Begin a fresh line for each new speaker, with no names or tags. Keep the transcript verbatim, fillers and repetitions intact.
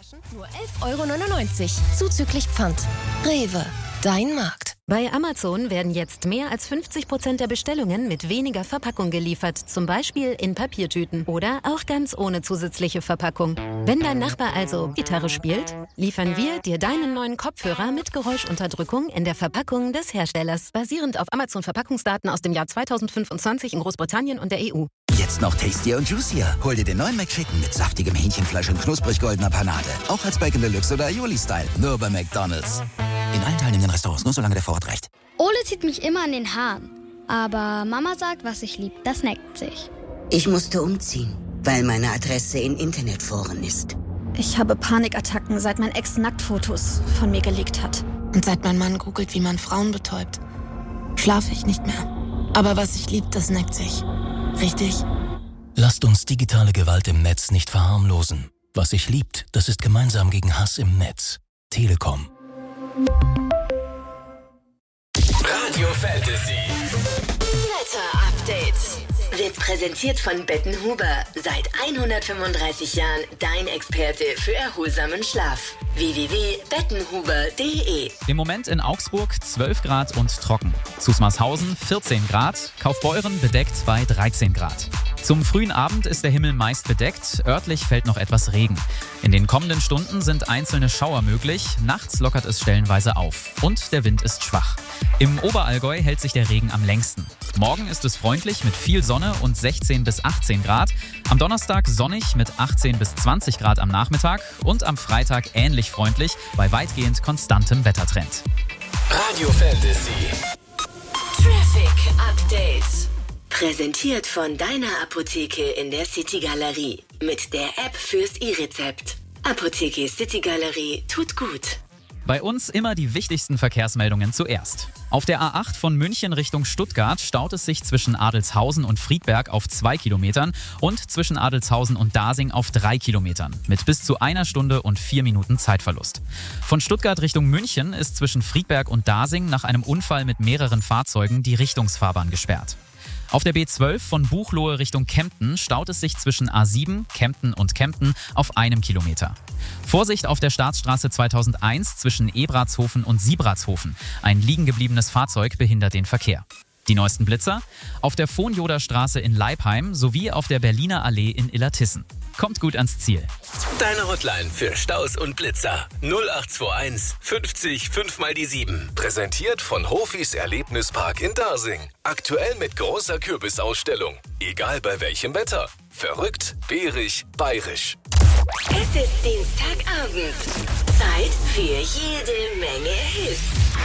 Flaschen nur elf Euro neunundneunzig, zuzüglich Pfand. Rewe, dein Markt.
Bei Amazon werden jetzt mehr als fünfzig Prozent der Bestellungen mit weniger Verpackung geliefert, zum Beispiel in Papiertüten oder auch ganz ohne zusätzliche Verpackung. Wenn dein Nachbar also Gitarre spielt, liefern wir dir deinen neuen Kopfhörer mit Geräuschunterdrückung in der Verpackung des Herstellers, basierend auf Amazon-Verpackungsdaten aus dem Jahr zweitausendfünfundzwanzig in Großbritannien und der E U.
Jetzt noch tastier und juicier. Hol dir den neuen McChicken mit saftigem Hähnchenfleisch und knusprig goldener Panade. Auch als Bacon Deluxe oder Aioli-Style. Nur bei McDonald's. In allen teilnehmenden Restaurants, nur solange der Vorrat reicht.
Ole zieht mich immer an den Haaren. Aber Mama sagt, was ich lieb, das neckt sich.
Ich musste umziehen, weil meine Adresse in Internetforen ist.
Ich habe Panikattacken, seit mein Ex Nacktfotos von mir gelegt hat.
Und seit mein Mann googelt, wie man Frauen betäubt, schlafe ich nicht mehr. Aber was ich lieb, das neckt sich. Richtig?
Lasst uns digitale Gewalt im Netz nicht verharmlosen. Was sich liebt, das ist gemeinsam gegen Hass im Netz. Telekom.
Radio Fantasy.
Wetter-Update. Wird präsentiert von Bettenhuber. Seit hundertfünfunddreißig Jahren dein Experte für erholsamen Schlaf. w w w punkt bettenhuber punkt de.
Im Moment in Augsburg zwölf Grad und trocken. Zusmarshausen vierzehn Grad. Kaufbeuren bedeckt bei dreizehn Grad. Zum frühen Abend ist der Himmel meist bedeckt. Örtlich fällt noch etwas Regen. In den kommenden Stunden sind einzelne Schauer möglich. Nachts lockert es stellenweise auf. Und der Wind ist schwach. Im Oberallgäu hält sich der Regen am längsten. Morgen ist es freundlich mit viel Sonne und sechzehn bis achtzehn Grad. Am Donnerstag sonnig mit achtzehn bis zwanzig Grad am Nachmittag. Und am Freitag ähnlich freundlich bei weitgehend konstantem Wettertrend.
Radio Fantasy.
Traffic Update. Präsentiert von deiner Apotheke in der City Galerie. Mit der App fürs E-Rezept. Apotheke City Galerie tut gut.
Bei uns immer die wichtigsten Verkehrsmeldungen zuerst. Auf der A acht von München Richtung Stuttgart staut es sich zwischen Adelzhausen und Friedberg auf zwei Kilometern und zwischen Adelzhausen und Dasing auf drei Kilometern mit bis zu einer Stunde und vier Minuten Zeitverlust. Von Stuttgart Richtung München ist zwischen Friedberg und Dasing nach einem Unfall mit mehreren Fahrzeugen die Richtungsfahrbahn gesperrt. Auf der B zwölf von Buchloe Richtung Kempten staut es sich zwischen A sieben, Kempten und Kempten auf einem Kilometer. Vorsicht auf der Staatsstraße zweitausendeins zwischen Ebratshofen und Siebratshofen. Ein liegengebliebenes Fahrzeug behindert den Verkehr. Die neuesten Blitzer auf der Von-Joda-Straße in Leipheim sowie auf der Berliner Allee in Illertissen. Kommt gut ans Ziel.
Deine Hotline für Staus und Blitzer null acht zwei eins fünfzig fünf mal die sieben. Präsentiert von Hofis Erlebnispark in Dasing. Aktuell mit großer Kürbisausstellung. Egal bei welchem Wetter. Verrückt, bärig, bayerisch.
Es ist Dienstagabend. Zeit für jede Menge Hits.